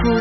Info.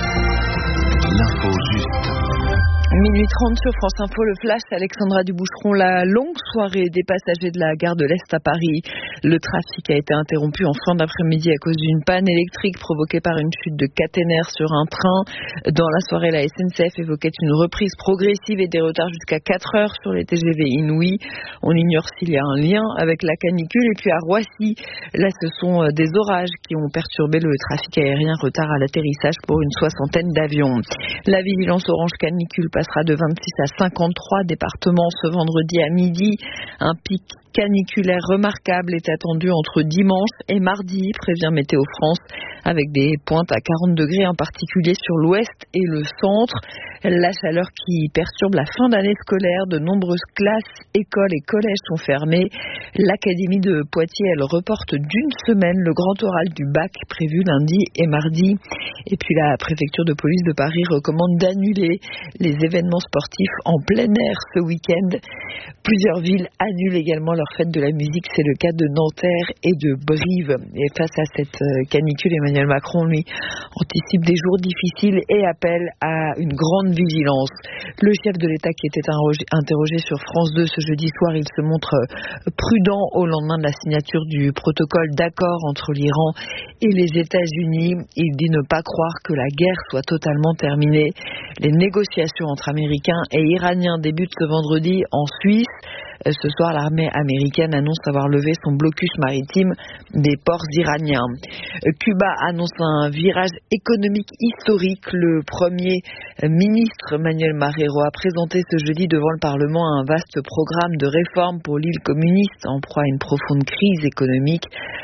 L'info juste. Minuit 30 sur France Info, le flash, Alexandra Duboucheron, la longue soirée des passagers de la gare de l'Est à Paris. Le trafic a été interrompu en fin d'après-midi à cause d'une panne électrique provoquée par une chute de caténaire sur un train. Dans la soirée, la SNCF évoquait une reprise progressive et des retards jusqu'à 4 heures sur les TGV inouïs. On ignore s'il y a un lien avec la canicule. Et puis à Roissy, là ce sont des orages qui ont perturbé le trafic aérien, retard à l'atterrissage pour une 60aine d'avions. La vigilance orange canicule passera de 26 à 53 départements ce vendredi à midi. Un pic caniculaire remarquable est attendu entre dimanche et mardi, prévient Météo France, avec des pointes à 40 degrés, en particulier sur l'ouest et le centre. La chaleur qui perturbe la fin d'année scolaire. De nombreuses classes, écoles et collèges sont fermés. L'Académie de Poitiers, elle reporte d'une semaine le grand oral du bac prévu lundi et mardi. Et puis la préfecture de police de Paris recommande d'annuler les événements sportifs en plein air ce week-end. Plusieurs villes annulent également leur fête de la musique. C'est le cas de Nanterre et de Brive. Et face à cette canicule, Emmanuel Macron, lui, anticipe des jours difficiles et appelle à une grande vigilance. Le chef de l'État qui était interrogé sur France 2 ce jeudi soir, il se montre prudent au lendemain de la signature du protocole d'accord entre l'Iran et les États-Unis. Il dit ne pas croire que la guerre soit totalement terminée. Les négociations entre Américains et Iraniens débutent ce vendredi en Suisse. Ce soir, l'armée américaine annonce avoir levé son blocus maritime des ports iraniens. Cuba annonce un virage économique historique. Le premier ministre Manuel Marrero a présenté ce jeudi devant le Parlement un vaste programme de réforme pour l'île communiste en proie à une profonde crise économique.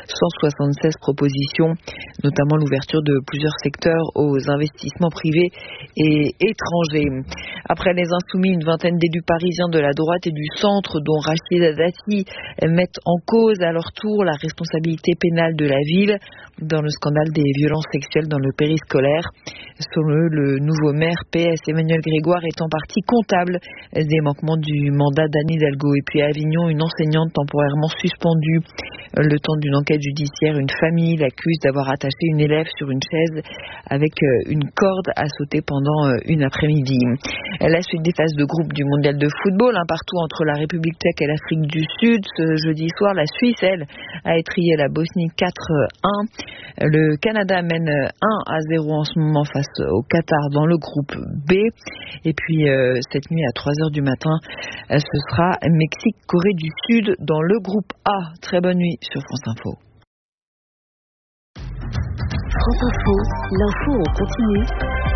176 propositions, notamment l'ouverture de plusieurs secteurs aux investissements privés et étrangers. Après les Insoumis, une vingtaine d'élus parisiens de la droite et du centre, dont Rachida Dati, mettent en cause à leur tour la responsabilité pénale de la ville dans le scandale des violences sexuelles dans le périscolaire. Selon eux, le nouveau maire PS Emmanuel Grégoire est en partie comptable des manquements du mandat d'Anne Hidalgo. Et puis à Avignon, une enseignante temporairement suspendue le temps d'une enquête judiciaire. Une famille l'accuse d'avoir attaché une élève sur une chaise avec une corde à sauter pendant une après-midi. La suite des phases de groupe du mondial de football, partout entre la République tchèque et l'Afrique du Sud. Ce jeudi soir, la Suisse, elle, a étrillé la Bosnie 4-1. Le Canada mène 1-0 en ce moment face au Qatar dans le groupe B. Et puis cette nuit à 3h du matin, ce sera Mexique-Corée du Sud dans le groupe A. Très bonne nuit sur France Info. France Info, l'info en continu.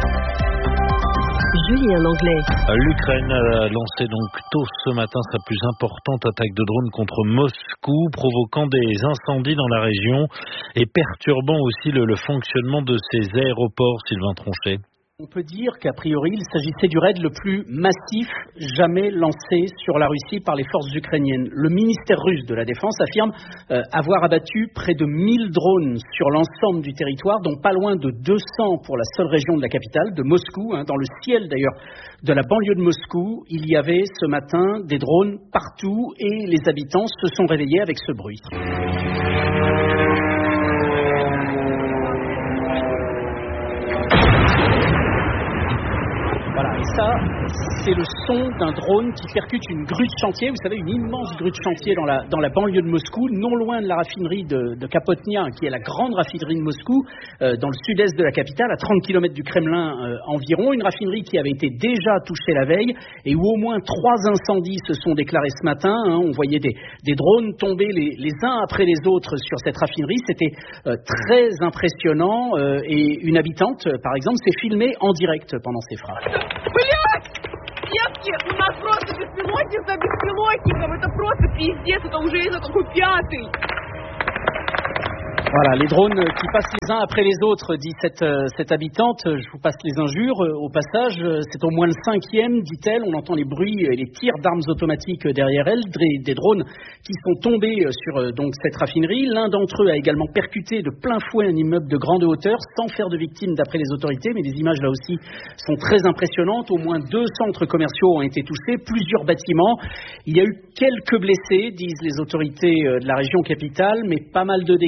Julien Langlais. L'Ukraine a lancé donc tôt ce matin sa plus importante attaque de drone contre Moscou, provoquant des incendies dans la région et perturbant aussi le fonctionnement de ses aéroports, Sylvain Tronchet. On peut dire qu'a priori, il s'agissait du raid le plus massif jamais lancé sur la Russie par les forces ukrainiennes. Le ministère russe de la Défense affirme avoir abattu près de 1000 drones sur l'ensemble du territoire, dont pas loin de 200 pour la seule région de la capitale, de Moscou. Dans le ciel d'ailleurs de la banlieue de Moscou, il y avait ce matin des drones partout et les habitants se sont réveillés avec ce bruit. Voilà, et ça, c'est le son d'un drone qui percute une grue de chantier. Vous savez, une immense grue de chantier dans la banlieue de Moscou, non loin de la raffinerie de Kapotnia, qui est la grande raffinerie de Moscou, dans le sud-est de la capitale, à 30 km du Kremlin environ. Une raffinerie qui avait été déjà touchée la veille et où au moins 3 incendies se sont déclarés ce matin. On voyait des drones tomber les uns après les autres sur cette raffinerie. C'était très impressionnant et une habitante, par exemple, s'est filmée en direct pendant ces frappes. Блядь! Детки, у нас просто беспилотник за беспилотником. Это просто пиздец, это уже из-за какой пятый. Voilà, les drones qui passent les uns après les autres, dit cette habitante. Je vous passe les injures. Au passage, c'est au moins le 5e, dit-elle. On entend les bruits et les tirs d'armes automatiques derrière elle, des drones qui sont tombés sur donc cette raffinerie. L'un d'entre eux a également percuté de plein fouet un immeuble de grande hauteur, sans faire de victimes d'après les autorités. Mais les images là aussi sont très impressionnantes. Au moins 2 centres commerciaux ont été touchés, plusieurs bâtiments. Il y a eu quelques blessés, disent les autorités de la région capitale, mais pas mal de dégâts, des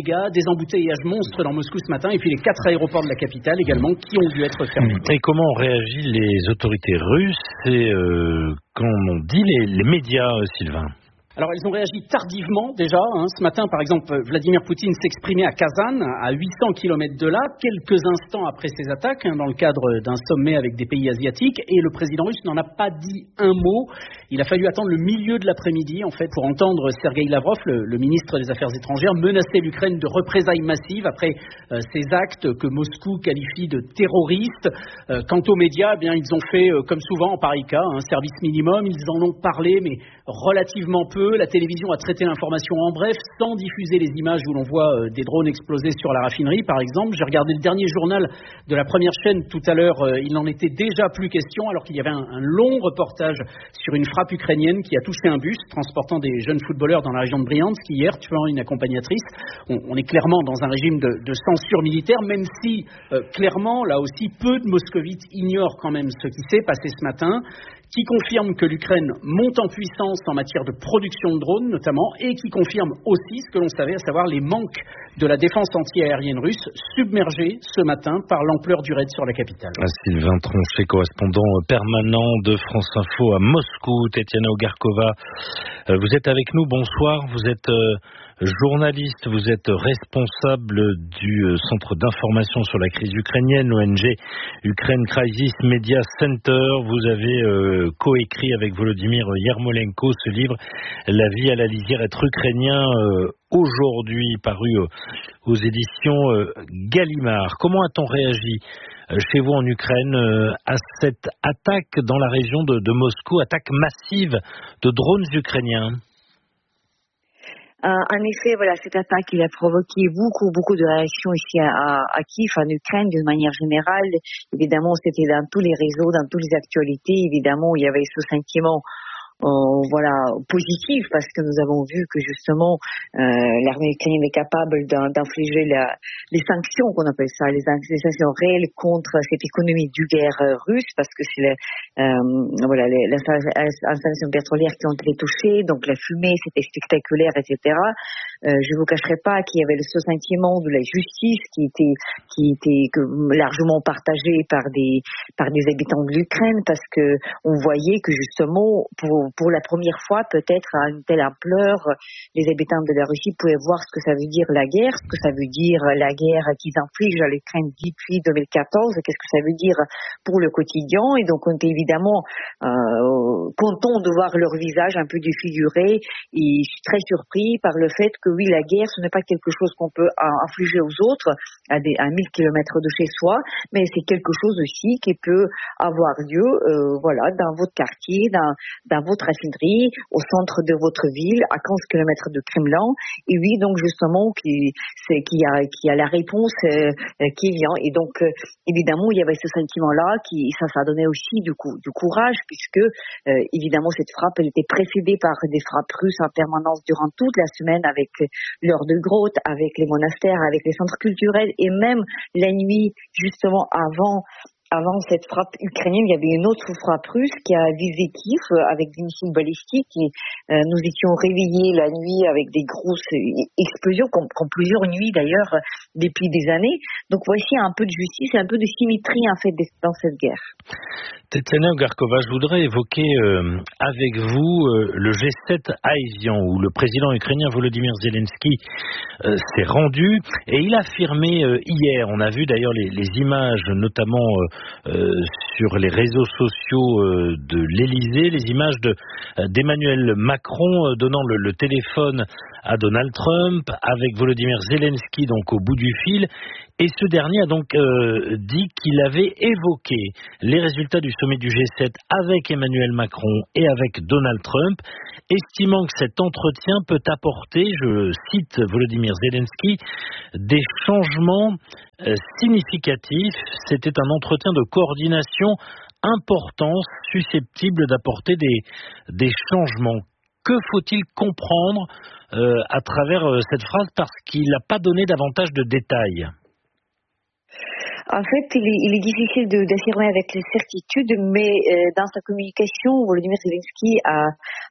embouteillages monstres dans Moscou ce matin, et puis les 4 aéroports de la capitale également qui ont dû être fermés. Et comment ont réagi les autorités russes et qu'en ont dit les médias, Sylvain ? Alors, elles ont réagi tardivement déjà. Ce matin, par exemple, Vladimir Poutine s'exprimait à Kazan, à 800 km de là, quelques instants après ces attaques, dans le cadre d'un sommet avec des pays asiatiques. Et le président russe n'en a pas dit un mot. Il a fallu attendre le milieu de l'après-midi, en fait, pour entendre Sergueï Lavrov, le ministre des Affaires étrangères, menacer l'Ukraine de représailles massives après ces actes que Moscou qualifie de terroristes. Quant aux médias, eh bien, ils ont fait, comme souvent en pareil cas, un service minimum. Ils en ont parlé, mais relativement peu. La télévision a traité l'information en bref, sans diffuser les images où l'on voit des drones exploser sur la raffinerie, par exemple. J'ai regardé le dernier journal de la première chaîne tout à l'heure. Il n'en était déjà plus question, alors qu'il y avait un long reportage sur une frappe ukrainienne qui a touché un bus transportant des jeunes footballeurs dans la région de Briansk hier, tuant une accompagnatrice. On est clairement dans un régime de censure militaire, même si, clairement, là aussi, peu de moscovites ignorent quand même ce qui s'est passé ce matin, qui confirme que l'Ukraine monte en puissance en matière de production de drones notamment, et qui confirme aussi ce que l'on savait, à savoir les manques de la défense anti-aérienne russe, submergée ce matin par l'ampleur du raid sur la capitale. Sylvain Tronchet, correspondant permanent de France Info à Moscou. Tetiana Ogarkova, vous êtes avec nous, bonsoir. Vous êtes journaliste, vous êtes responsable du centre d'information sur la crise ukrainienne, l'ONG Ukraine Crisis Media Center. Vous avez coécrit avec Volodymyr Yermolenko ce livre, La vie à la lisière, être ukrainien, aujourd'hui paru aux éditions Gallimard. Comment a-t-on réagi chez vous en Ukraine à cette attaque dans la région de Moscou, attaque massive de drones ukrainiens? En effet, voilà, cette attaque, il a provoqué beaucoup de réactions ici à Kiev, en Ukraine, d'une manière générale. Évidemment, c'était dans tous les réseaux, dans toutes les actualités. Évidemment, il y avait ce sentiment positif, parce que nous avons vu que justement l'armée ukrainienne est capable d'infliger les sanctions, qu'on appelle ça, les sanctions réelles contre cette économie du guerre russe, parce que c'est les installations pétrolières qui ont été touchées, donc la fumée, c'était spectaculaire, etc. Je vous cacherai pas qu'il y avait ce sentiment de la justice qui était largement partagé par des habitants de l'Ukraine, parce que on voyait que justement pour la première fois, peut-être à une telle ampleur, les habitants de la Russie pouvaient voir ce que ça veut dire la guerre, ce que ça veut dire la guerre qu'ils infligent à l'Ukraine depuis 2014, qu'est-ce que ça veut dire pour le quotidien. Et donc on était évidemment contents de voir leur visage un peu défiguré, et je suis très surpris par le fait que oui, la guerre, ce n'est pas quelque chose qu'on peut infliger aux autres à 1000 kilomètres de chez soi, mais c'est quelque chose aussi qui peut avoir lieu dans votre quartier, dans votre raffinerie, au centre de votre ville, à 15 kilomètres de Kremlin. Et oui, donc justement, qu'il y a la réponse qui vient. Et donc, évidemment, il y avait ce sentiment-là, ça donnait aussi du courage, puisque évidemment, cette frappe, elle était précédée par des frappes russes en permanence durant toute la semaine, avec l'heure de grotte, avec les monastères, avec les centres culturels, et même la nuit, justement, avant cette frappe ukrainienne, il y avait une autre frappe russe qui a visé Kiev avec des missiles balistiques, et nous étions réveillés la nuit avec des grosses explosions, comme plusieurs nuits d'ailleurs depuis des années. Donc voici un peu de justice et un peu de symétrie en fait dans cette guerre. Tetiana Ogarkova, je voudrais évoquer avec vous le G7 à Evian, où le président ukrainien Volodymyr Zelensky s'est rendu, et il a affirmé hier, on a vu d'ailleurs les images notamment sur les réseaux sociaux de l'Élysée, les images d'Emmanuel Macron donnant le téléphone à Donald Trump avec Volodymyr Zelensky donc au bout du fil, et ce dernier a donc dit qu'il avait évoqué les résultats du sommet du G7 avec Emmanuel Macron et avec Donald Trump, estimant que cet entretien peut apporter, je cite Volodymyr Zelensky, des changements significatifs. C'était un entretien de coordination important, susceptible d'apporter des changements. Que faut-il comprendre à travers cette phrase, parce qu'il n'a pas donné davantage de détails? En fait, il est difficile d'affirmer avec certitude, mais dans sa communication, Volodymyr Zelensky a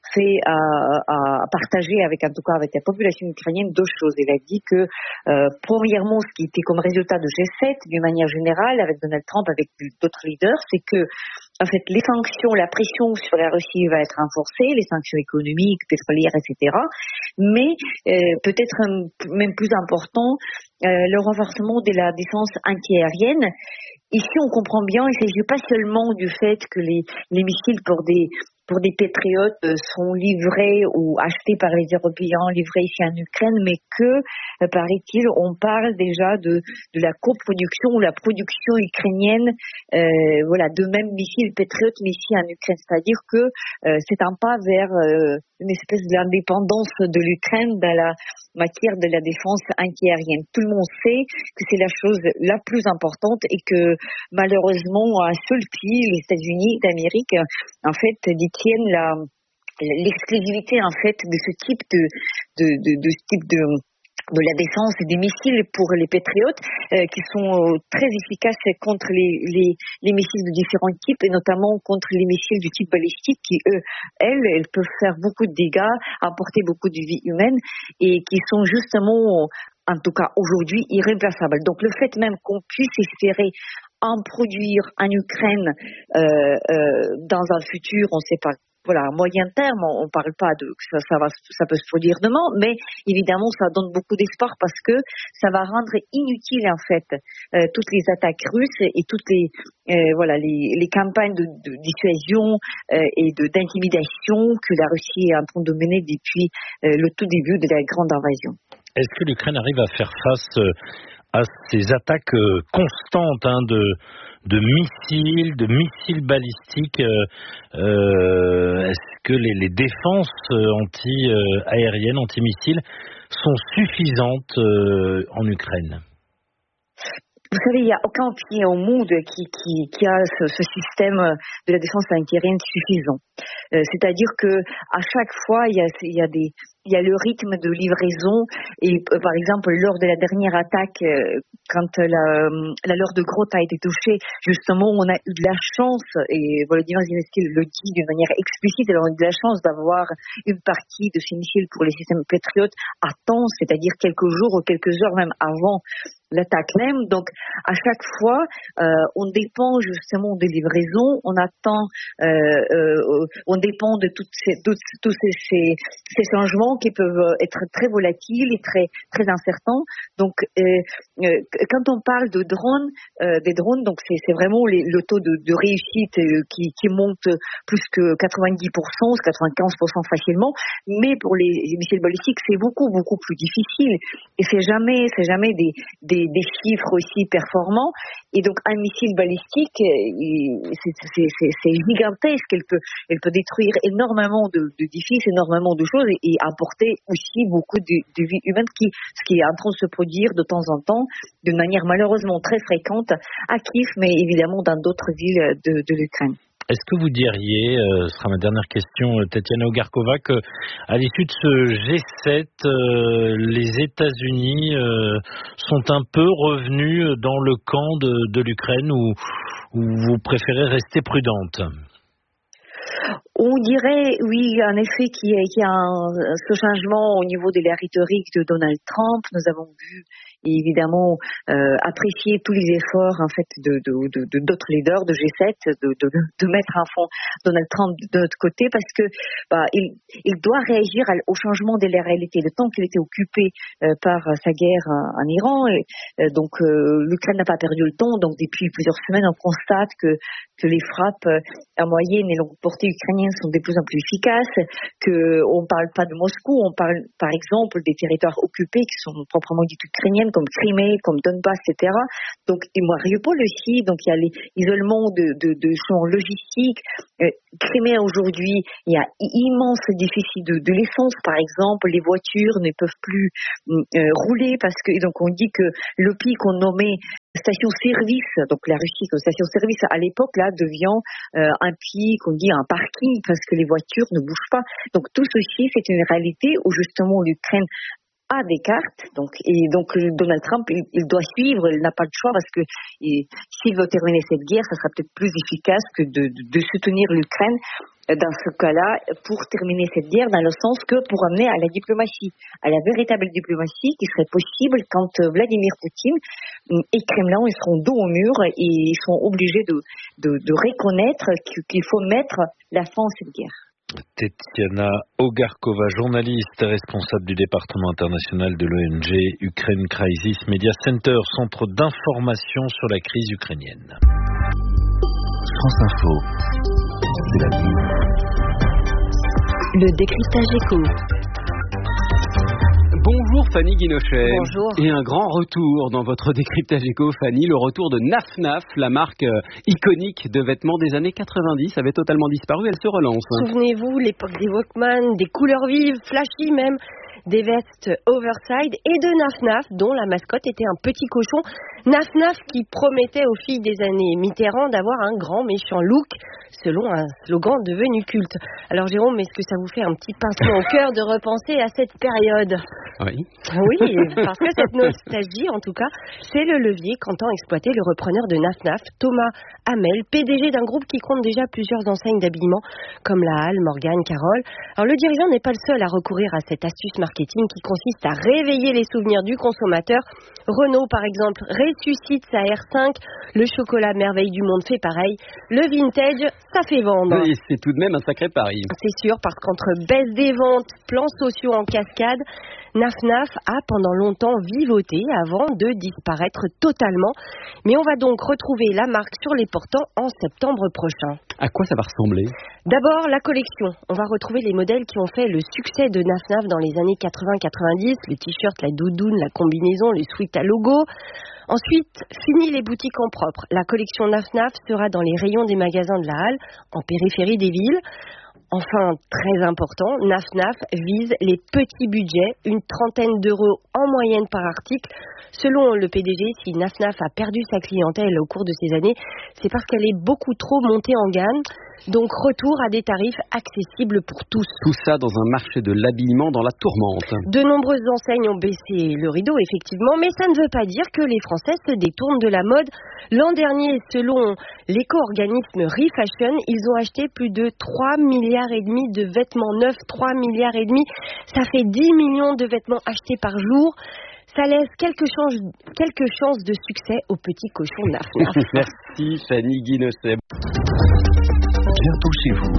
partagé avec la population ukrainienne deux choses. Il a dit que, premièrement, ce qui était comme résultat de G7, d'une manière générale, avec Donald Trump, avec d'autres leaders, c'est que, en fait, les sanctions, la pression sur la Russie va être renforcée, les sanctions économiques, pétrolières, etc. Mais peut-être même plus important, le renforcement de la défense antiaérienne. Ici, on comprend bien, il ne s'agit pas seulement du fait que les missiles pour des patriotes sont livrés ou achetés par les Européens, livrés ici en Ukraine, mais que, paraît-il, on parle déjà de la coproduction ou la production ukrainienne, de même missiles patriotes, mais ici en Ukraine. C'est-à-dire que c'est un pas vers une espèce d'indépendance de l'Ukraine dans la matière de la défense antiaérienne. Tout le monde sait que c'est la chose la plus importante et que malheureusement, un seul pays, les États-Unis d'Amérique, en fait, détiennent l'exclusivité en fait de ce type de la défense des missiles pour les patriotes qui sont très efficaces contre les missiles de différents types et notamment contre les missiles du type balistique qui elles peuvent faire beaucoup de dégâts, apporter beaucoup de vies humaines et qui sont justement en tout cas aujourd'hui irréplaçables. Donc le fait même qu'on puisse espérer en produire en Ukraine dans un futur, on ne sait pas. Voilà, à moyen terme, on ne parle pas de ça peut se produire demain, mais évidemment, ça donne beaucoup d'espoir parce que ça va rendre inutile en fait toutes les attaques russes et toutes les campagnes de dissuasion et d'intimidation que la Russie est en train de mener depuis le tout début de la grande invasion. Est-ce que l'Ukraine arrive à faire face à ces attaques constantes de missiles balistiques? Est-ce que les défenses anti-aériennes, anti-missiles sont suffisantes en Ukraine? Vous savez, il n'y a aucun pays au monde qui a ce système de la défense antiaérienne suffisant. C'est-à-dire que à chaque fois, il y a le rythme de livraison et par exemple lors de la dernière attaque quand la Loire de Grotte a été touchée, justement on a eu de la chance et Volodymyr Zelensky le dit d'une manière explicite, on a eu de la chance d'avoir une partie de ces missiles pour les systèmes patriotes à temps, c'est-à-dire quelques jours ou quelques heures même avant l'attaque même. Donc à chaque fois on dépend justement des livraisons, on attend on dépend de tous ces changements qui peuvent être très volatiles et très très incertains. Donc quand on parle de drones, des drones, donc c'est vraiment le taux de réussite qui monte plus que 90%, 95% facilement. Mais pour les missiles balistiques, c'est beaucoup plus difficile et c'est jamais des chiffres aussi performants. Et donc un missile balistique, c'est gigantesque. Elle peut détruire énormément d'édifices, énormément de choses et apporter aussi beaucoup de vies humaines, ce qui est en train de se produire de temps en temps, d'une manière malheureusement très fréquente à Kiev, mais évidemment dans d'autres villes de l'Ukraine. Est-ce que vous diriez, ce sera ma dernière question, Tatiana Ogarkova, qu'à l'issue de ce G7, les États-Unis sont un peu revenus dans le camp de l'Ukraine ou vous préférez rester prudente? On dirait, oui, en effet, qu'il y a ce changement au niveau de la rhétorique de Donald Trump. Nous avons vu évidemment apprécier tous les efforts en fait de d'autres leaders de G7 de mettre en fond Donald Trump de notre côté parce que il doit réagir au changement de la réalité. Le temps qu'il était occupé par sa guerre en Iran, donc l'Ukraine n'a pas perdu le temps. Donc depuis plusieurs semaines, on constate que les frappes en moyenne et longue portée ukrainiennes sont de plus en plus efficaces, que on parle pas de Moscou, on parle par exemple des territoires occupés qui sont proprement dits ukrainiennes comme Crimée, comme Donbass, etc. Donc, et Mariupol aussi, donc il y a l'isolement de champs logistiques. Crimée aujourd'hui, il y a immense déficit de l'essence, par exemple, les voitures ne peuvent plus rouler parce que, donc on dit que le pays qu'on nommait station-service, donc la Russie comme station-service à l'époque là devient un pays qu'on dit un parking parce que les voitures ne bougent pas. Donc tout ceci c'est une réalité où justement l'Ukraine a des cartes, donc Donald Trump, il doit suivre, il n'a pas le choix parce que s'il veut terminer cette guerre, ça sera peut-être plus efficace que de soutenir l'Ukraine dans ce cas-là pour terminer cette guerre, dans le sens que pour amener à la diplomatie, à la véritable diplomatie qui serait possible quand Vladimir Poutine et Kremlin ils seront dos au mur et ils seront obligés de reconnaître qu'il faut mettre la fin à cette guerre. Tetiana Ogarkova, journaliste et responsable du département international de l'ONG Ukraine Crisis Media Center, centre d'information sur la crise ukrainienne. France Info, c'est la vie. Le décryptage éco. Bonjour Fanny Guinochet. Bonjour. Et un grand retour dans votre décryptage éco, Fanny, le retour de Naf, la marque iconique de vêtements des années 90, avait totalement disparu, elle se relance. Souvenez-vous, l'époque des Walkman, des couleurs vives, flashy même, des vestes overside et de Naf, dont la mascotte était un petit cochon. Naf qui promettait aux filles des années Mitterrand d'avoir un grand méchant look, selon un slogan devenu culte. Alors Jérôme, est-ce que ça vous fait un petit pincement au cœur de repenser à cette période ? Oui. Oui, parce que cette nostalgie, en tout cas, c'est le levier qu'entend exploiter le repreneur de Naf, Thomas Hamel, PDG d'un groupe qui compte déjà plusieurs enseignes d'habillement, comme la Halle, Morgane, Carole. Alors le dirigeant n'est pas le seul à recourir à cette astuce marketing qui consiste à réveiller les souvenirs du consommateur. Renault, par exemple, ressuscite sa R5, le chocolat merveille du monde fait pareil, le vintage, ça fait vendre. Oui, c'est tout de même un sacré pari. C'est sûr, parce qu'entre baisse des ventes, plans sociaux en cascade, Naf a pendant longtemps vivoté avant de disparaître totalement. Mais on va donc retrouver la marque sur les portants en septembre prochain. À quoi ça va ressembler ? D'abord, la collection. On va retrouver les modèles qui ont fait le succès de Naf dans les années 80-90, le t-shirt, la doudoune, la combinaison, les sweats à logo. Ensuite, fini les boutiques en propre. La collection Naf sera dans les rayons des magasins de la Halle, en périphérie des villes. Enfin, très important, Naf vise les petits budgets, une 30aine d'euros en moyenne par article. Selon le PDG, si Naf a perdu sa clientèle au cours de ces années, c'est parce qu'elle est beaucoup trop montée en gamme. Donc retour à des tarifs accessibles pour tous. Tout ça dans un marché de l'habillement dans la tourmente. De nombreuses enseignes ont baissé le rideau, effectivement, mais ça ne veut pas dire que les Français se détournent de la mode. L'an dernier, selon l'éco-organisme Refashion, ils ont acheté plus de 3,5 milliards de vêtements neufs, 3,5 milliards. Ça fait 10 millions de vêtements achetés par jour. Ça laisse quelques chances de succès au petit cochon Naf. Merci Fanny Guinochet. Bientôt chez vous.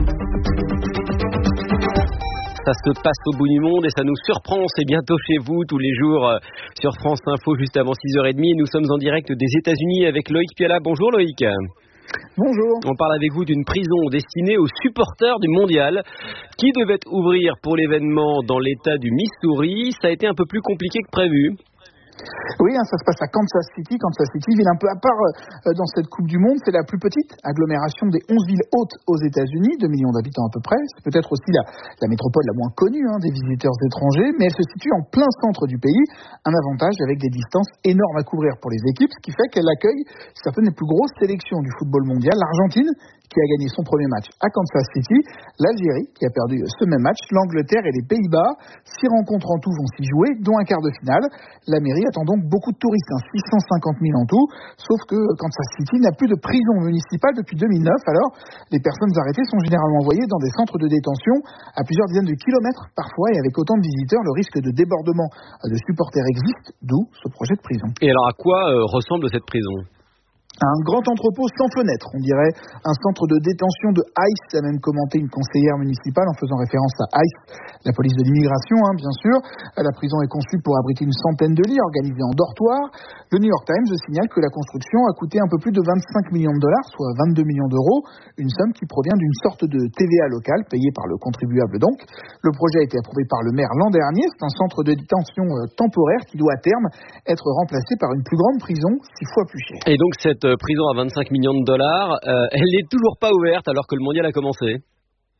Ça se passe au bout du monde et ça nous surprend. C'est bientôt chez vous tous les jours sur France Info juste avant 6h30. Nous sommes en direct des États-Unis avec Loïc Piala. Bonjour Loïc. Bonjour. On parle avec vous d'une prison destinée aux supporters du mondial qui devait ouvrir pour l'événement dans l'état du Missouri. Ça a été un peu plus compliqué que prévu. Oui, ça se passe à Kansas City. Kansas City, ville un peu à part dans cette Coupe du Monde. C'est la plus petite agglomération des 11 villes hautes aux États-Unis, 2 millions d'habitants à peu près. C'est peut-être aussi la métropole la moins connue des visiteurs étrangers, mais elle se situe en plein centre du pays. Un avantage avec des distances énormes à couvrir pour les équipes, ce qui fait qu'elle accueille certaines des plus grosses sélections du football mondial. L'Argentine, qui a gagné son premier match à Kansas City, l'Algérie, qui a perdu ce même match, l'Angleterre et les Pays-Bas. 6 rencontres en tout vont s'y jouer, dont un quart de finale. La mairie attend donc beaucoup de touristes, 650 000 en tout, sauf que Kansas City n'a plus de prison municipale depuis 2009, alors les personnes arrêtées sont généralement envoyées dans des centres de détention à plusieurs dizaines de kilomètres parfois, et avec autant de visiteurs, le risque de débordement de supporters existe, d'où ce projet de prison. Et alors à quoi ressemble cette prison ? Un grand entrepôt sans fenêtre, on dirait un centre de détention de ICE, a même commenté une conseillère municipale en faisant référence à ICE, la police de l'immigration, bien sûr. La prison est conçue pour abriter une centaine de lits organisés en dortoirs. Le New York Times signale que la construction a coûté un peu plus de 25 millions de dollars, soit 22 millions d'euros, une somme qui provient d'une sorte de TVA locale payée par le contribuable donc. Le projet a été approuvé par le maire l'an dernier. C'est un centre de détention temporaire qui doit à terme être remplacé par une plus grande prison, 6 fois plus chère. Et donc cette prison à 25 millions de dollars, elle n'est toujours pas ouverte alors que le mondial a commencé.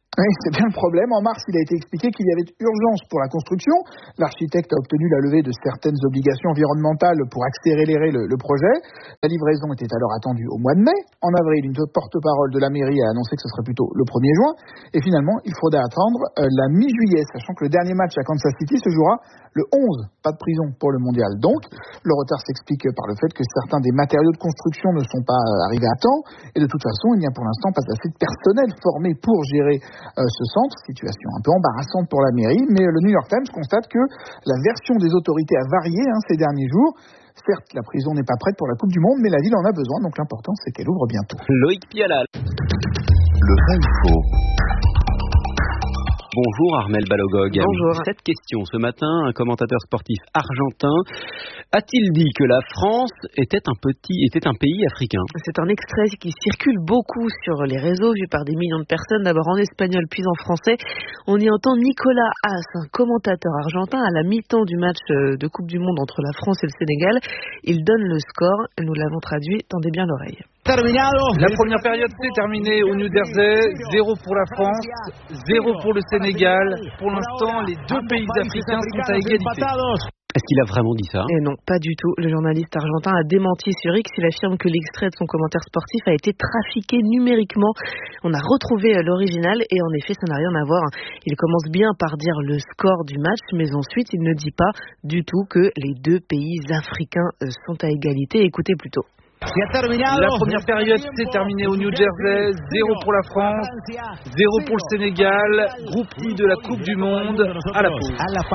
Oui, c'est bien le problème. En mars, il a été expliqué qu'il y avait urgence pour la construction. L'architecte a obtenu la levée de certaines obligations environnementales pour accélérer le projet. La livraison était alors attendue au mois de mai. En avril, une porte-parole de la mairie a annoncé que ce serait plutôt le 1er juin. Et finalement, il faudrait attendre la mi-juillet, sachant que le dernier match à Kansas City se jouera le 11. Pas de prison pour le mondial. Donc, le retard s'explique par le fait que certains des matériaux de construction ne sont pas arrivés à temps. Et de toute façon, il n'y a pour l'instant pas assez de personnel formé pour gérer ce centre, situation un peu embarrassante pour la mairie, mais le New York Times constate que la version des autorités a varié ces derniers jours. Certes, la prison n'est pas prête pour la Coupe du Monde, mais la ville en a besoin, donc l'important c'est qu'elle ouvre bientôt. Loïc Piala. Le vrai ou faux? Bonjour Armel Balogog. Bonjour. Cette question ce matin, un commentateur sportif argentin a-t-il dit que la France était un pays africain? C'est un extrait qui circule beaucoup sur les réseaux, vu par des millions de personnes, d'abord en espagnol puis en français. On y entend Nicolas Haas, un commentateur argentin, à la mi-temps du match de Coupe du Monde entre la France et le Sénégal. Il donne le score, nous l'avons traduit, tendez bien l'oreille. La première période s'est terminée au New Jersey, 0 pour la France, 0 pour le Sénégal. Pour l'instant, les deux pays africains sont à égalité. Est-ce qu'il a vraiment dit ça? Et non, pas du tout. Le journaliste argentin a démenti sur X. Il affirme que l'extrait de son commentaire sportif a été trafiqué numériquement. On a retrouvé l'original et en effet, ça n'a rien à voir. Il commence bien par dire le score du match, mais ensuite, il ne dit pas du tout que les deux pays africains sont à égalité. Écoutez plutôt. La première période s'est terminée au New Jersey, 0 pour la France, 0 pour le Sénégal, groupe I de la Coupe du Monde, à la pause.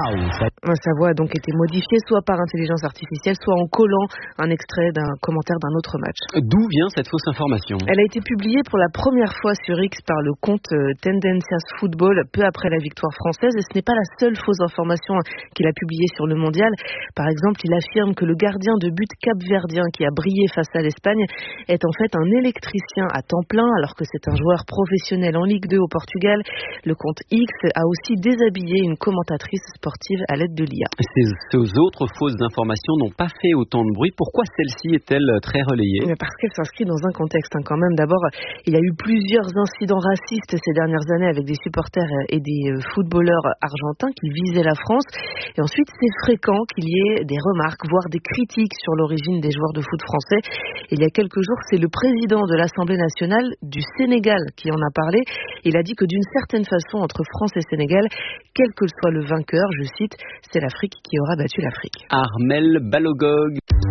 Sa voix a donc été modifiée soit par intelligence artificielle, soit en collant un extrait d'un commentaire d'un autre match. D'où vient cette fausse information? Elle a été publiée pour la première fois sur X par le compte Tendencias Football peu après la victoire française, et ce n'est pas la seule fausse information qu'il a publiée sur le mondial. Par exemple, il affirme que le gardien de but capverdien qui a brillé face à l'Espagne est en fait un électricien à temps plein, alors que c'est un joueur professionnel en Ligue 2 au Portugal. Le compte X a aussi déshabillé une commentatrice sportive à l'aide de l'IA. Ces autres fausses informations n'ont pas fait autant de bruit. Pourquoi celle-ci est-elle très relayée? Parce qu'elle s'inscrit dans un contexte quand même. D'abord, il y a eu plusieurs incidents racistes ces dernières années avec des supporters et des footballeurs argentins qui visaient la France. Et ensuite, c'est fréquent qu'il y ait des remarques, voire des critiques sur l'origine des joueurs de foot français. Il y a quelques jours, c'est le président de l'Assemblée nationale du Sénégal qui en a parlé. Il a dit que d'une certaine façon, entre France et Sénégal, quel que soit le vainqueur, je cite, c'est l'Afrique qui aura battu l'Afrique. Armel Balogog.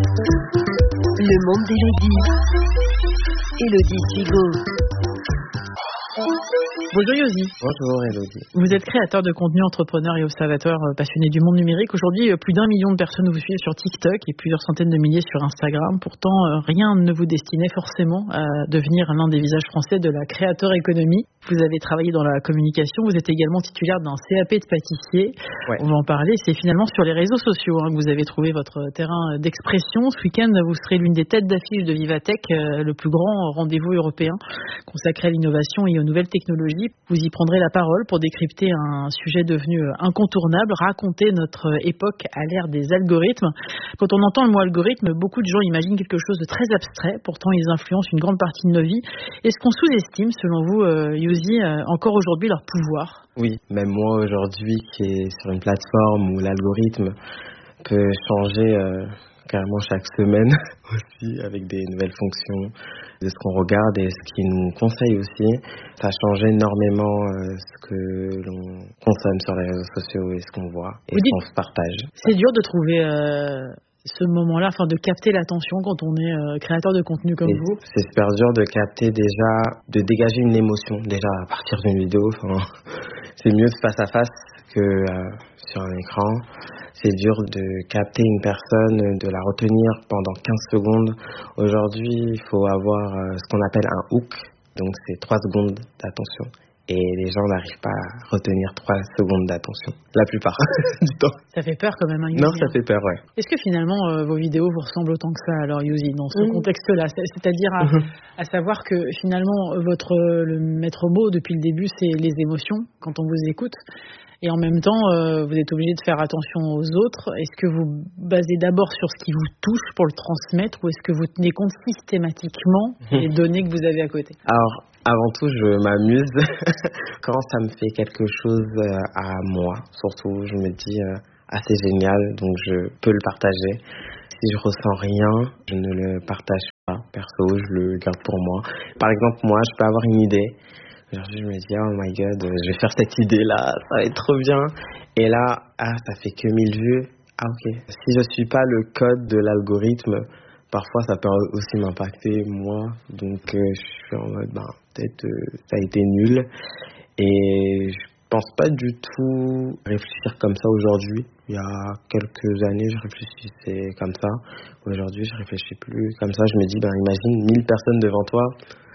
Le monde d'Élodie. Élodie Svigo. Bonjour Yosi. Bonjour Élodie. Vous êtes créateur de contenu, entrepreneur et observateur passionné du monde numérique. Aujourd'hui, plus d'1 million de personnes vous suivent sur TikTok et plusieurs centaines de milliers sur Instagram. Pourtant, rien ne vous destinait forcément à devenir l'un des visages français de la créateur économie. Vous avez travaillé dans la communication, vous êtes également titulaire d'un CAP de pâtissier. Ouais. On va en parler. C'est finalement sur les réseaux sociaux que vous avez trouvé votre terrain d'expression. Ce week-end, vous serez l'une des têtes d'affiche de Vivatech, le plus grand rendez-vous européen consacré à l'innovation et aux nouvelles technologies. Vous y prendrez la parole pour décrypter un sujet devenu incontournable, raconter notre époque à l'ère des algorithmes. Quand on entend le mot algorithme, beaucoup de gens imaginent quelque chose de très abstrait. Pourtant, ils influencent une grande partie de nos vies. Est-ce qu'on sous-estime, selon vous, Yosi, encore aujourd'hui leur pouvoir? Oui, même moi aujourd'hui qui est sur une plateforme où l'algorithme peut changer carrément chaque semaine aussi avec des nouvelles fonctions de ce qu'on regarde et ce qu'il nous conseille aussi. Ça change énormément ce que l'on consomme sur les réseaux sociaux et ce qu'on voit et ce qu'on se partage. C'est dur de trouver ce moment-là, enfin de capter l'attention quand on est créateur de contenu comme vous. C'est super dur de capter déjà, de dégager une émotion déjà à partir d'une vidéo. Enfin, c'est mieux de face à face que sur un écran. C'est dur de capter une personne, de la retenir pendant 15 secondes. Aujourd'hui, il faut avoir ce qu'on appelle un hook. Donc, c'est 3 secondes d'attention. Et les gens n'arrivent pas à retenir 3 secondes d'attention. La plupart du temps. Ça fait peur quand même. Non, ça fait peur, ouais. Est-ce que finalement, vos vidéos vous ressemblent autant que ça, alors, Yosi, dans ce contexte-là? C'est-à-dire à savoir que finalement, le maître mot depuis le début, c'est les émotions quand on vous écoute. Et en même temps, vous êtes obligé de faire attention aux autres. Est-ce que vous basez d'abord sur ce qui vous touche pour le transmettre ou est-ce que vous tenez compte systématiquement des données que vous avez à côté? Alors, Avant tout, je m'amuse. Quand ça me fait quelque chose à moi, surtout, je me dis c'est génial, donc je peux le partager. Si je ressens rien, je ne le partage pas. Perso, je le garde pour moi. Par exemple, moi, je peux avoir une idée. Aujourd'hui, je me dis, oh my god, je vais faire cette idée-là, ça va être trop bien. Et là, ça fait que 1000 vues. Ah, ok. Si je suis pas le code de l'algorithme, parfois, ça peut aussi m'impacter, moi. Donc, je suis en mode, peut-être, ça a été nul. Et je pense pas du tout réfléchir comme ça aujourd'hui. Il y a quelques années, je réfléchissais comme ça. Aujourd'hui, je réfléchis plus comme ça. Je me dis, imagine 1000 personnes devant toi.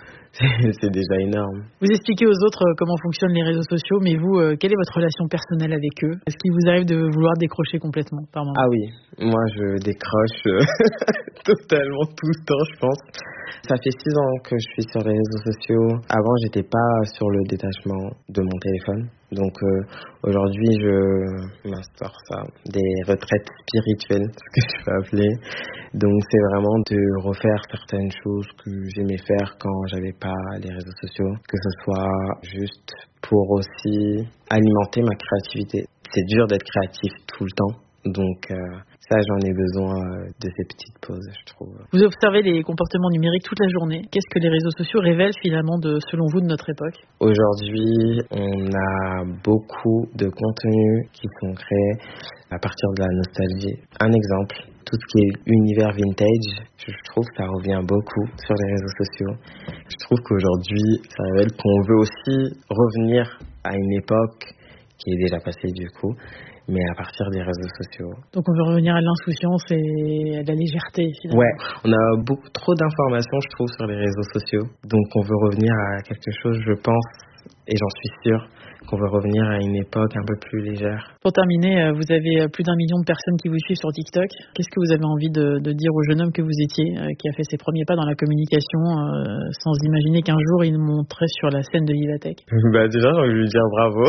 C'est déjà énorme. Vous expliquez aux autres comment fonctionnent les réseaux sociaux, mais vous, quelle est votre relation personnelle avec eux? Est-ce qu'il vous arrive de vouloir décrocher complètement par moment? Ah oui, moi je décroche totalement tout le temps, je pense. Ça fait 6 ans que je suis sur les réseaux sociaux. Avant, j'étais pas sur le détachement de mon téléphone. Donc aujourd'hui, je m'instaure ça, des retraites spirituelles, ce que je peux appeler. Donc c'est vraiment de refaire certaines choses que j'aimais faire quand j'avais pas les réseaux sociaux, que ce soit juste pour aussi alimenter ma créativité. C'est dur d'être créatif tout le temps, donc ça j'en ai besoin de ces petites pauses, je trouve. Vous observez les comportements numériques toute la journée. Qu'est-ce que les réseaux sociaux révèlent finalement selon vous de notre époque? Aujourd'hui, on a beaucoup de contenus qui sont créés à partir de la nostalgie. Un exemple, tout ce qui est univers vintage, je trouve que ça revient beaucoup sur les réseaux sociaux. Je trouve qu'aujourd'hui, ça révèle qu'on veut aussi revenir à une époque qui est déjà passée du coup, mais à partir des réseaux sociaux. Donc on veut revenir à l'insouciance et à la légèreté finalement. Ouais, on a beaucoup trop d'informations je trouve sur les réseaux sociaux, donc on veut revenir à quelque chose, je pense, et j'en suis sûr, qu'on veut revenir à une époque un peu plus légère. Pour terminer, vous avez plus d'1 million de personnes qui vous suivent sur TikTok. Qu'est-ce que vous avez envie de dire au jeune homme que vous étiez, qui a fait ses premiers pas dans la communication, sans imaginer qu'un jour il monterait sur la scène de Vivatech? Déjà, j'ai envie de lui dire bravo.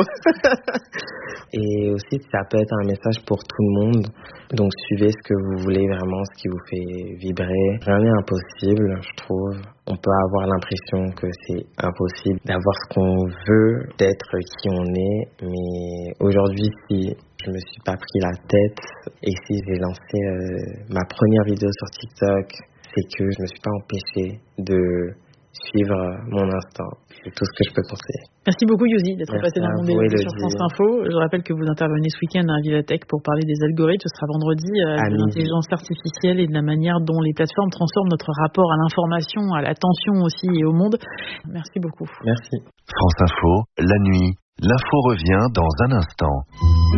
Et aussi, ça peut être un message pour tout le monde. Donc, suivez ce que vous voulez vraiment, ce qui vous fait vibrer. Rien n'est impossible, je trouve. On peut avoir l'impression que c'est impossible d'avoir ce qu'on veut, d'être qui on est. Mais aujourd'hui, si je me suis pas pris la tête et si j'ai lancé ma première vidéo sur TikTok, c'est que je me suis pas empêché de suivre mon instinct. C'est tout ce que je peux conseiller. Merci beaucoup Yousy d'être passé dans mon débat sur France Info. Je rappelle que vous intervenez ce week-end à Vivatech pour parler des algorithmes. Ce sera vendredi, de l'intelligence artificielle et de la manière dont les plateformes transforment notre rapport à l'information, à l'attention aussi et au monde. Merci beaucoup. Merci. France Info, la nuit, l'info revient dans un instant.